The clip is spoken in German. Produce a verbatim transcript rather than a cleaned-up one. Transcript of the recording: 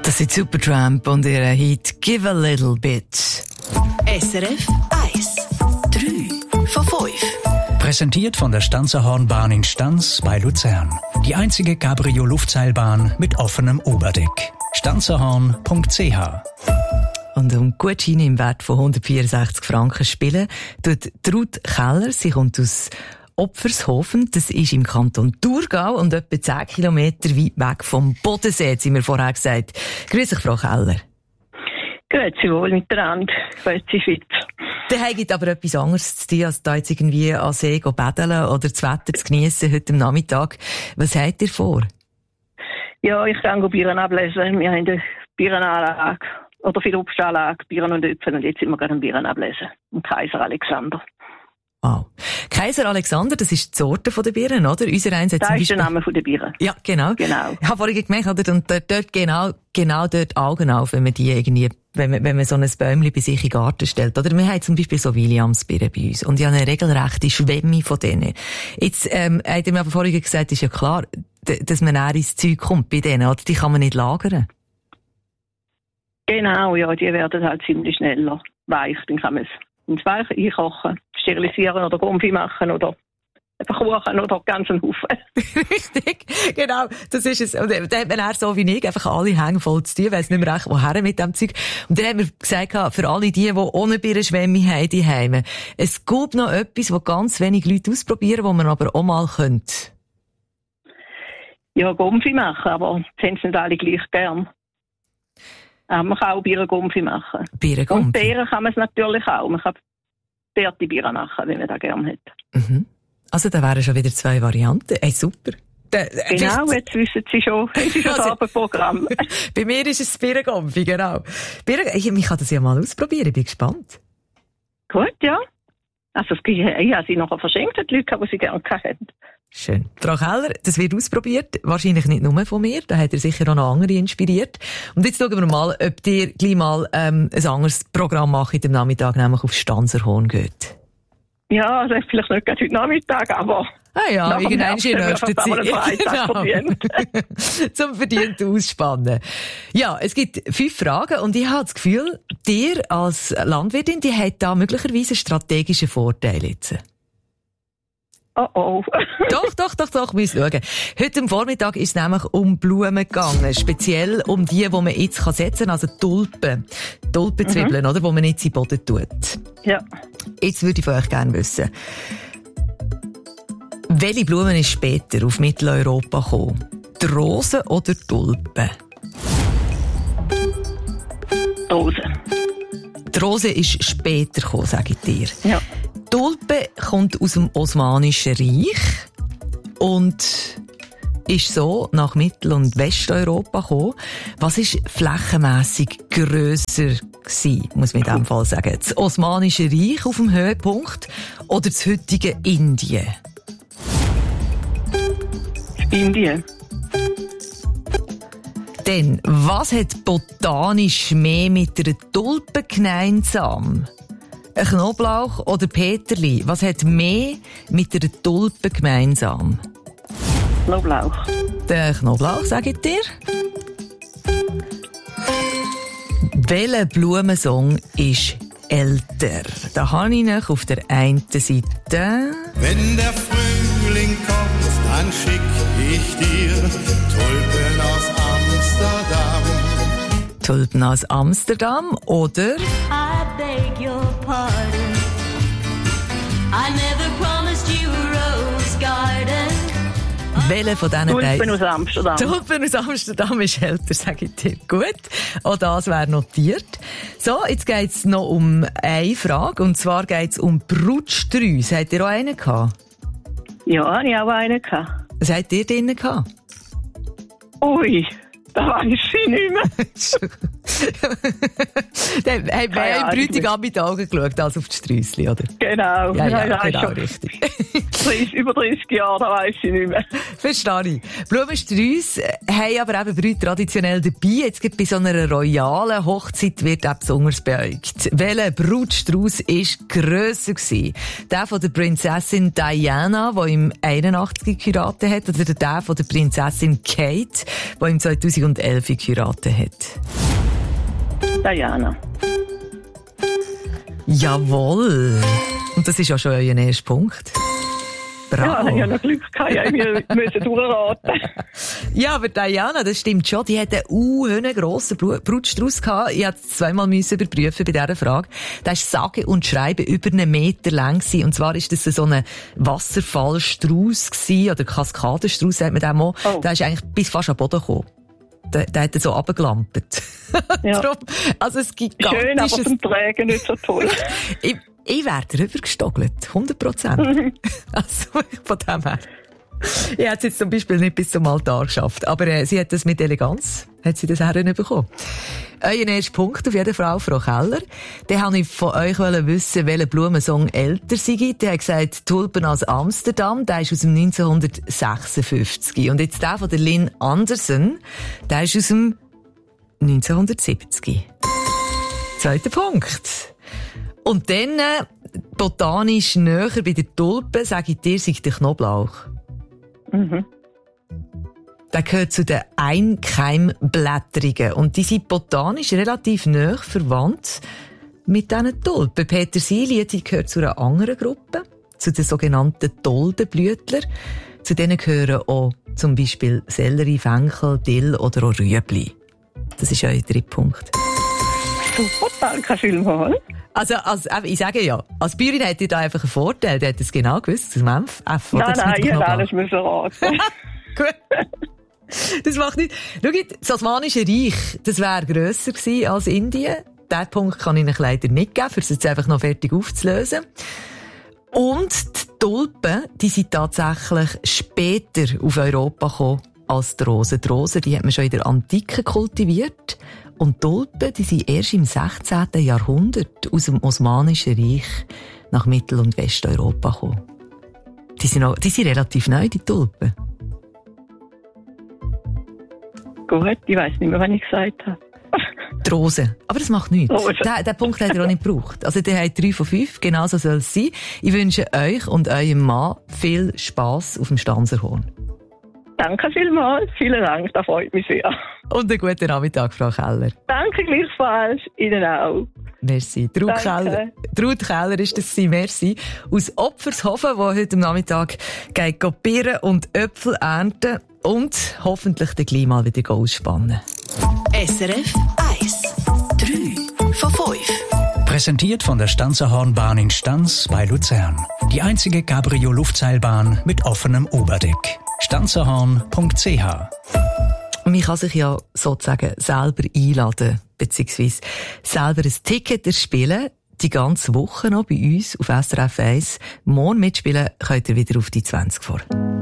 Das sind Supertramp und ihr Hit «Give a Little Bit». S R F eins. drei von fünf. Präsentiert von der Stanzerhornbahn in Stanz bei Luzern. Die einzige Cabrio-Luftseilbahn mit offenem Oberdeck. stanzerhorn punkt c h. Und um Gutscheine im Wert von hundertvierundsechzig Franken spielen, tut Ruth Keller, sie kommt aus Opfershofen, das ist im Kanton Thurgau und etwa zehn Kilometer weit weg vom Bodensee, hat sie mir vorher gesagt. Grüß dich, Frau Keller. Grüezi wohl miteinander. Grüezi Schweiz. Der gibt aber etwas anderes zu tun, als da jetzt irgendwie an See zu baden oder das Wetter zu geniessen heute am Nachmittag. Was habt ihr vor? Ja, ich kann Bieren ablesen. Wir haben eine Bierenanlage oder viele Obstanlage, Bieren und Äpfel, und jetzt sind wir gerade ein Bieren ablesen. Im Kaiser Alexander. Wow. Kaiser Alexander, das ist die Sorte von der Bieren, oder? Unser eins hat das zum ist Beispiel... der Name von der Bieren. Ja, genau. Genau. Ich habe vorhin gemerkt, oder? Und dort, dort genau, genau dort Augen auf, wenn man die irgendwie, wenn man, wenn man so ein Bäumchen bei sich in den Garten stellt, oder? Wir haben zum Beispiel so Williamsbieren bei uns. Und ich habe eine regelrechte Schwemme von denen. Jetzt, ähm, hat er mir aber vorhin gesagt, ist ja klar, d- dass man eher ins Zeug kommt bei denen, oder? Die kann man nicht lagern. Genau, ja, die werden halt ziemlich schneller weich. Dann kann man es ins Weich einkochen, sterilisieren oder Gomfi machen oder einfach kochen oder ganzen Haufen. Richtig, genau, das ist es. Und dann hat man eher so wie ich einfach alle Hänge voll zu tun, weiss nicht mehr recht, woher mit dem Zeug. Und dann haben wir gesagt, für alle die, die ohne Birnenschwemme haben, die Heime, es gibt noch etwas, was ganz wenig Leute ausprobieren, was man aber auch mal könnte. Ja, Gomfi machen, aber das haben sie nicht alle gleich gern. Aber man kann auch Birnen-Gomfi machen. Birnen-Gomfi. Und Beeren kann man es natürlich auch. Man kann Beerte Bieren machen, wenn man das gerne hat. Mhm. Also da wären schon wieder zwei Varianten. Ey, super. Da, genau, jetzt wissen Sie schon, es ist ein Abendprogramm. Bei mir ist es Birnen-Gomfi, genau. Birnen, ich, ich kann das ja mal ausprobieren, ich bin gespannt. Gut, ja. Also, ich habe sie nachher verschenkt, die Leute, die sie gerne hatten. Schön. Frau Keller, das wird ausprobiert. Wahrscheinlich nicht nur von mir. Da hat er sicher auch noch andere inspiriert. Und jetzt schauen wir mal, ob ihr gleich mal ähm, ein anderes Programm macht am Nachmittag, nämlich auf Stanzerhorn geht. Ja, also vielleicht nicht gerade heute Nachmittag, aber... Ah ja, irgendwann in nächster Zeit. Genau. Zum verdienten Ausspannen. Ja, es gibt fünf Fragen und ich habe das Gefühl, dir als Landwirtin, die hat da möglicherweise einen strategischen Vorteil jetzt. Oh oh. doch, doch, doch, doch, wir müssen schauen. Heute am Vormittag ist es nämlich um Blumen gegangen. Speziell um die, die man jetzt setzen kann, also Tulpen. Tulpenzwiebeln, mhm. oder? Die man jetzt in den Boden tut. Ja. Jetzt würde ich von euch gerne wissen, welche Blumen ist später auf Mitteleuropa gekommen? Die Rose oder die Tulpen? Die Rose. Die Rose ist später gekommen, sage ich dir. Ja. Die Tulpe kommt aus dem Osmanischen Reich und ist so nach Mittel- und Westeuropa gekommen. Was ist flächenmässig grösser gewesen, muss man in diesem Fall sagen? Das Osmanische Reich auf dem Höhepunkt oder das heutige Indien? Indien. Denn was hat botanisch mehr mit einer Tulpe gemeinsam? Ein Knoblauch oder Peterli? Was hat mehr mit einer Tulpe gemeinsam? Knoblauch. Der Knoblauch, sage ich dir. Welcher Blumensong ist älter? Da habe ich noch auf der einen Seite... Wenn der Frühling kommt, dann schick ich dir Tulpen aus Amsterdam. Tulpen aus Amsterdam oder... I beg your pardon. I never promised you a rose garden. Welche von diesen Tulpen aus Amsterdam. Tulpen aus Amsterdam ist älter, sage ich dir. Gut, auch das wäre notiert. So, jetzt geht es noch um eine Frage, und zwar geht es um Brutstrüs. Habt ihr auch einen gehabt? Ja, ich habe auch einen gehabt. Was habt ihr drinnen gehabt? Ui, da weiß ich nicht mehr. Dann haben wir im Bräutigam mit den Augen geschaut, als auf die Sträusli, oder? Genau. Ja, ja, ja, genau, schon richtig. dreißig, über dreißig Jahre, da weiss ich nicht mehr. Verstehe ich. Blumensträusse haben aber eben Brüder traditionell dabei. Jetzt gibt bei so einer royalen Hochzeit wird auch besonders beäugt. Welcher Brutstrauß war grösser gewesen? Der von der Prinzessin Diana, die im einundachtzig geheiratet hat, oder der von der Prinzessin Kate, die im zweitausendelf geheiratet hat? Diana. Jawohl. Und das ist ja schon euer erster Punkt. Bravo. Ja, ich habe noch Glück gehabt, ich musste durchraten. Ja, aber Diana, das stimmt schon, die hat einen unhöhen grossen Brutstrauß gehabt. Ich musste es zweimal überprüfen bei dieser Frage. Der war sage und schreibe über einen Meter lang gewesen. Und zwar war das so ein Wasserfallstrauß gewesen, oder Kaskadenstrauß, sagt man dem auch. Oh. Der ist eigentlich bis fast am Boden gekommen. Der, der hat so runtergelampert. Ja. Darum, also es gibt schön, aber zum Trägen nicht so toll. ich ich wäre drüber gestogelt. hundert Prozent. Mhm. Also, von dem her. Ich hätte es jetzt zum Beispiel nicht bis zum Altar geschafft. Aber äh, sie hat das mit Eleganz, hat sie das herbekommen. Euer erster Punkt auf jeden Fall, Frau Keller. Dann wollte ich von euch wissen, welcher Blumensong älter sei. Der hat gesagt, Tulpen aus Amsterdam, der ist aus dem neunzehnhundertsechsundfünfzig. Und jetzt der von der Lynn Anderson, der ist aus dem neunzehnhundertsiebzig. Zweiter Punkt. Und dann, äh, botanisch näher bei der Tulpe, sage ich dir, sei der Knoblauch. Mhm. Der gehört zu den Einkeimblättrigen. Und die sind botanisch relativ näher verwandt mit diesen Tulpen. Petersilie, die gehört zu einer anderen Gruppe, zu den sogenannten Doldenblütler. Zu denen gehören auch zum Beispiel Sellerie, Fenchel, Dill oder auch Rüebli. Das ist euer dritter Punkt. Super, danke vielmals. Also, also, ich sage ja, als Bäuerin hätte ich da einfach einen Vorteil. Der hat es genau gewusst, aus dem F. F nein, nein, ich hätte alles müssen raten. Gut. Das macht nicht. Schaut, das Osmanische Reich, das wäre grösser gewesen als Indien. Diesen Punkt kann ich euch leider nicht geben, um es jetzt einfach noch fertig aufzulösen. Und die Tulpen, die sind tatsächlich später auf Europa gekommen als die Rosen. Die Rosen, die hat man schon in der Antike kultiviert. Und die Tulpen, die sind erst im sechzehnten Jahrhundert aus dem Osmanischen Reich nach Mittel- und Westeuropa gekommen. Die sind, auch, die sind relativ neu, die Tulpen. Gut, ich weiss nicht mehr, was ich gesagt habe. Die Rosen. Aber das macht nichts. Den, den Punkt hat er auch nicht gebraucht. Also, der hat drei von fünf. Genauso soll es sein. Ich wünsche euch und eurem Mann viel Spass auf dem Stanzerhorn. Danke vielmals. Vielen Dank, das freut mich sehr. Und einen guten Nachmittag, Frau Keller. Danke gleichfalls. Ihnen auch. Merci. Traut Keller. Traut Keller ist das gewesen. Merci. Aus Opfershofen, wo heute am Nachmittag geht kopieren und Äpfel ernten und hoffentlich den gleich mal wieder ausspannen. S R F eins. drei von fünf. Präsentiert von der Stanzerhornbahn in Stanz bei Luzern. Die einzige Cabrio-Luftseilbahn mit offenem Oberdeck. stanzerhorn punkt c h. Man kann sich ja sozusagen selber einladen, beziehungsweise selber ein Ticket erspielen, die ganze Woche noch bei uns auf S R F eins. Morgen mitspielen könnt ihr wieder auf die zwanzig vor.